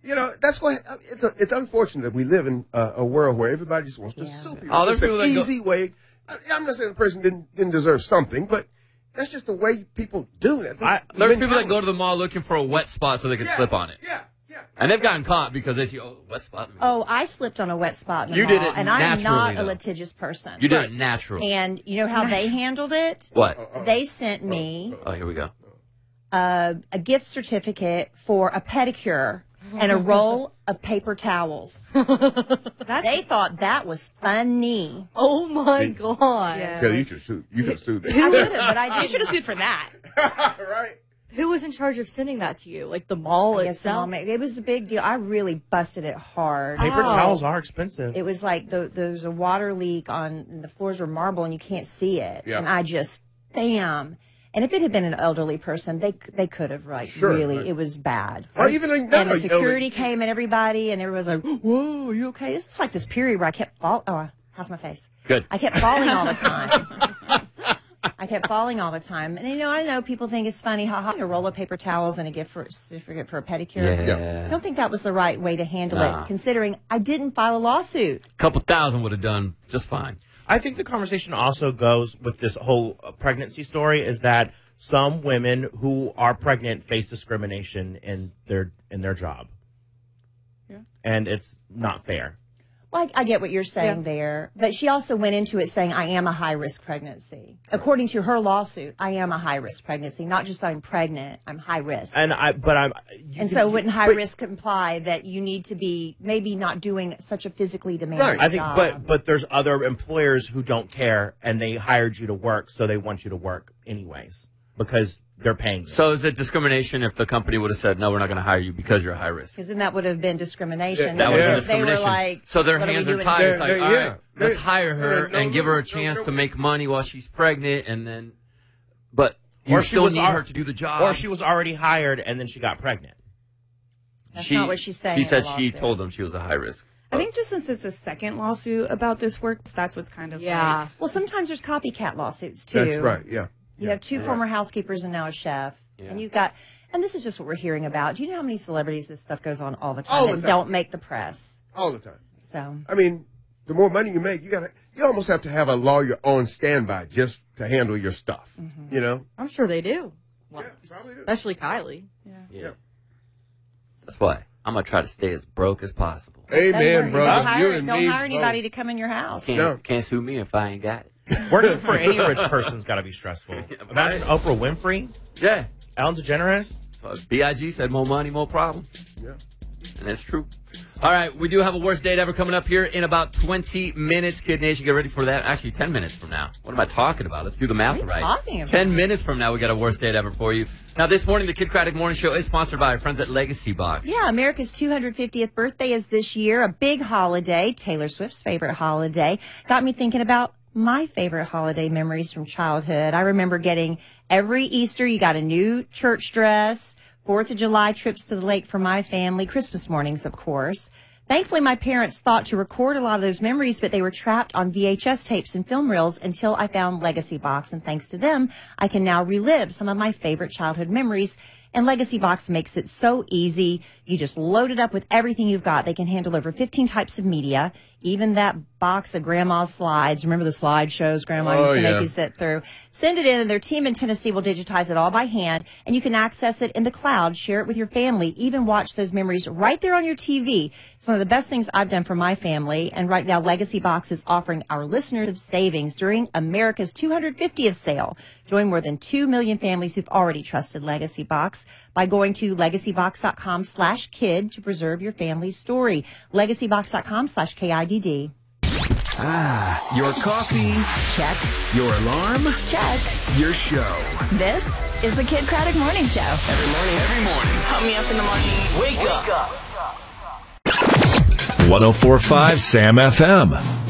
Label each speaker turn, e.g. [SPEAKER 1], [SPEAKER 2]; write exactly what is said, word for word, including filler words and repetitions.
[SPEAKER 1] You know, that's what it's. A, it's unfortunate that we live in a, a world where everybody just wants to yeah. sue people.
[SPEAKER 2] Oh,
[SPEAKER 1] it's
[SPEAKER 2] an
[SPEAKER 1] easy
[SPEAKER 2] go-
[SPEAKER 1] way. I, I'm not saying the person didn't didn't deserve something, but that's just the way people do it.
[SPEAKER 2] I, there's people that go to the mall looking for a wet spot so they can
[SPEAKER 1] yeah,
[SPEAKER 2] slip on it.
[SPEAKER 1] Yeah, yeah.
[SPEAKER 2] And they've gotten caught because they see, oh, wet spot.
[SPEAKER 3] Oh, I slipped on a wet spot in the
[SPEAKER 2] you
[SPEAKER 3] mall,
[SPEAKER 2] did it
[SPEAKER 3] and
[SPEAKER 2] naturally,
[SPEAKER 3] I'm not
[SPEAKER 2] though.
[SPEAKER 3] a litigious person.
[SPEAKER 2] You did it naturally.
[SPEAKER 3] And you know how they handled it?
[SPEAKER 2] What?
[SPEAKER 3] They sent me
[SPEAKER 2] oh, here we go.
[SPEAKER 3] Uh, a gift certificate for a pedicure and a roll of paper towels.
[SPEAKER 4] That's
[SPEAKER 3] they thought that was funny.
[SPEAKER 4] Oh my
[SPEAKER 1] See?
[SPEAKER 4] god!
[SPEAKER 1] Yeah, you should sue. You could sue that.
[SPEAKER 3] I would have, but I didn't.
[SPEAKER 4] You should have sued for that.
[SPEAKER 1] Right?
[SPEAKER 4] Who was in charge of sending that to you? Like the mall
[SPEAKER 3] I guess
[SPEAKER 4] itself?
[SPEAKER 3] mom- it was a big deal. I really busted it hard.
[SPEAKER 5] Paper
[SPEAKER 4] Oh.
[SPEAKER 5] towels are expensive.
[SPEAKER 3] It was like the, there's a water leak on and the floors were marble and you can't see it.
[SPEAKER 1] Yeah.
[SPEAKER 3] And I just, bam. And if it had been an elderly person, they they could have, like,
[SPEAKER 1] Sure,
[SPEAKER 3] really,
[SPEAKER 1] right.
[SPEAKER 3] it was bad.
[SPEAKER 1] Or even like, no,
[SPEAKER 3] And the
[SPEAKER 1] no,
[SPEAKER 3] security
[SPEAKER 1] you know,
[SPEAKER 3] came and everybody, and everybody was like, whoa, are you okay? It's just like this period where I kept falling. Oh, how's my face?
[SPEAKER 2] Good.
[SPEAKER 3] I kept falling all the time. I kept falling all the time. And, you know, I know people think it's funny, haha, a roll of paper towels and a gift for, certificate for a pedicure.
[SPEAKER 2] Yeah.
[SPEAKER 3] I don't think that was the right way to handle
[SPEAKER 2] Nah.
[SPEAKER 3] it, considering I didn't file a lawsuit.
[SPEAKER 2] A couple thousand would have done just fine.
[SPEAKER 5] I think the conversation also goes with this whole uh, pregnancy story is that some women who are pregnant face discrimination in their in their job. Yeah. And it's not fair.
[SPEAKER 3] Well, I, I get what you're saying
[SPEAKER 4] Yeah.
[SPEAKER 3] there, but she also went into it saying, I am a high-risk pregnancy. According to her lawsuit, I am a high-risk pregnancy, not just that I'm pregnant, I'm high-risk.
[SPEAKER 5] And I, but I'm. you
[SPEAKER 3] And
[SPEAKER 5] can-
[SPEAKER 3] so wouldn't high
[SPEAKER 5] but-
[SPEAKER 3] risk imply that you need to be maybe not doing such a physically demanding
[SPEAKER 1] Right.
[SPEAKER 5] I think,
[SPEAKER 3] job?
[SPEAKER 5] but but there's other employers who don't care, and they hired you to work, so they want you to work anyways because they're paying you.
[SPEAKER 2] So is it discrimination if the company would have said, no, we're not going to hire you because you're high risk?
[SPEAKER 3] Because then that would have been discrimination.
[SPEAKER 1] Yeah,
[SPEAKER 2] That would have
[SPEAKER 1] Yeah.
[SPEAKER 2] been
[SPEAKER 3] They were
[SPEAKER 2] discrimination.
[SPEAKER 3] like,
[SPEAKER 2] so their
[SPEAKER 3] what are we
[SPEAKER 2] hands are
[SPEAKER 3] doing
[SPEAKER 2] tied.
[SPEAKER 3] here?
[SPEAKER 2] It's like,
[SPEAKER 1] They're-
[SPEAKER 2] all
[SPEAKER 1] yeah.
[SPEAKER 2] right, let's
[SPEAKER 1] They're-
[SPEAKER 2] hire her
[SPEAKER 1] no,
[SPEAKER 2] and give her a
[SPEAKER 1] no,
[SPEAKER 2] chance
[SPEAKER 1] no,
[SPEAKER 2] to
[SPEAKER 1] no.
[SPEAKER 2] make money while she's pregnant, and then, but you
[SPEAKER 5] Or she
[SPEAKER 2] still
[SPEAKER 5] was
[SPEAKER 2] need
[SPEAKER 5] al-
[SPEAKER 2] her to do the job.
[SPEAKER 5] Or she was already hired, and then she got pregnant.
[SPEAKER 3] That's
[SPEAKER 2] she,
[SPEAKER 3] not what she's saying
[SPEAKER 2] She
[SPEAKER 3] in
[SPEAKER 2] said
[SPEAKER 3] the
[SPEAKER 2] she
[SPEAKER 3] lawsuit.
[SPEAKER 2] told them she was a high risk.
[SPEAKER 6] I think just since it's a second lawsuit about this work, that's what's kind of
[SPEAKER 4] Yeah.
[SPEAKER 6] like,
[SPEAKER 3] Well, sometimes there's copycat lawsuits, too.
[SPEAKER 1] That's right. Yeah.
[SPEAKER 3] You
[SPEAKER 1] yeah.
[SPEAKER 3] have two former housekeepers and now a chef.
[SPEAKER 2] Yeah.
[SPEAKER 3] And you've got, and this is just what we're hearing about. Do you know how many celebrities this stuff goes on all the time
[SPEAKER 1] All the
[SPEAKER 3] that
[SPEAKER 1] time.
[SPEAKER 3] don't make the press?
[SPEAKER 1] All the time.
[SPEAKER 3] So,
[SPEAKER 1] I mean, the more money you make, you gotta. You almost have to have a lawyer on standby just to handle your stuff.
[SPEAKER 3] Mm-hmm.
[SPEAKER 1] You know.
[SPEAKER 4] I'm sure they do. Well,
[SPEAKER 1] Yeah, probably do.
[SPEAKER 4] especially Kylie.
[SPEAKER 2] Yeah. That's why I'm going to try to stay as broke as possible.
[SPEAKER 1] Amen,
[SPEAKER 3] don't
[SPEAKER 1] brother.
[SPEAKER 3] hire,
[SPEAKER 1] You and
[SPEAKER 3] don't
[SPEAKER 1] me
[SPEAKER 3] hire anybody
[SPEAKER 1] both.
[SPEAKER 3] to come in your house.
[SPEAKER 2] Can't,
[SPEAKER 1] No.
[SPEAKER 2] can't sue me if I ain't got it.
[SPEAKER 5] Working for any rich person's got to be stressful. Imagine Oprah Winfrey,
[SPEAKER 2] Yeah.
[SPEAKER 5] Ellen DeGeneres.
[SPEAKER 2] So B I G said more money, more problems.
[SPEAKER 1] Yeah.
[SPEAKER 2] And that's true. All right, we do have a worst date ever coming up here in about twenty minutes. Kid Nation, get ready for that. Actually, ten minutes from now. What am I talking about? Let's do the math
[SPEAKER 3] What are you
[SPEAKER 2] right.
[SPEAKER 3] talking about?
[SPEAKER 2] ten minutes from now, we got a worst date ever for you. Now, this morning, the Kid Craddock Morning Show is sponsored by our friends at Legacy Box.
[SPEAKER 3] Yeah, America's two hundred fiftieth birthday is this year, a big holiday, Taylor Swift's favorite holiday. Got me thinking about my favorite holiday memories from childhood. I remember getting every Easter, you got a new church dress, Fourth of July trips to the lake for my family, Christmas mornings, of course. Thankfully, my parents thought to record a lot of those memories, but they were trapped on V H S tapes and film reels until I found Legacy Box. And thanks to them, I can now relive some of my favorite childhood memories. And Legacy Box makes it so easy. You just load it up with everything you've got. They can handle over fifteen types of media, even that box of grandma's slides. Remember the slide shows grandma
[SPEAKER 1] Oh,
[SPEAKER 3] used to
[SPEAKER 1] yeah.
[SPEAKER 3] make you sit through? Send it in, and their team in Tennessee will digitize it all by hand, and you can access it in the cloud, share it with your family, even watch those memories right there on your T V. It's one of the best things I've done for my family, and right now Legacy Box is offering our listeners savings during America's two hundred fiftieth sale. Join more than two million families who've already trusted Legacy Box by going to legacybox.com slash kid to preserve your family's story. Legacybox.com slash K I D D.
[SPEAKER 7] Ah, your coffee.
[SPEAKER 8] Check.
[SPEAKER 7] Your alarm.
[SPEAKER 8] Check.
[SPEAKER 7] Your show.
[SPEAKER 8] This is the Kid Craddock Morning Show.
[SPEAKER 7] Every morning. Every morning.
[SPEAKER 8] Pump me up in the morning.
[SPEAKER 7] Wake up. one oh four point five Sam F M.